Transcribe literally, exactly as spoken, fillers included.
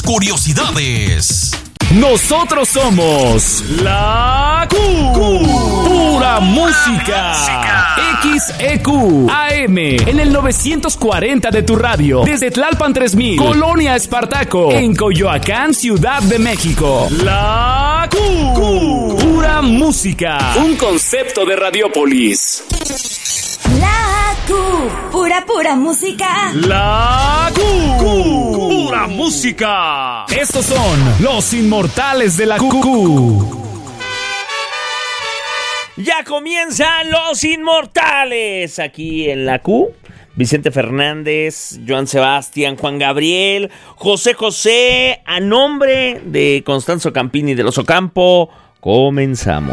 curiosidades. Nosotros somos la Q. Q. Pura música. X E Q A M en el novecientos cuarenta de tu radio. Desde Tlalpan tres mil, Colonia Espartaco, en Coyoacán, Ciudad de México. La Q. Q. Pura música. Un concepto de Radiopolis. La Q, pura, pura música. La Q, Q, pura música. Estos son los inmortales de la Q. Ya comienzan los inmortales aquí en la Q. Vicente Fernández, Joan Sebastián, Juan Gabriel, José José, a nombre de Constanzo Campini del Oso Campo, comenzamos.